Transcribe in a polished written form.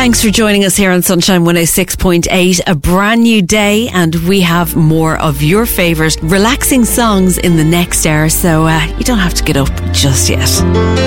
Thanks for joining us here on Sunshine 106.8. A brand new day, and we have more of your favourite relaxing songs in the next hour, so you don't have to get up just yet.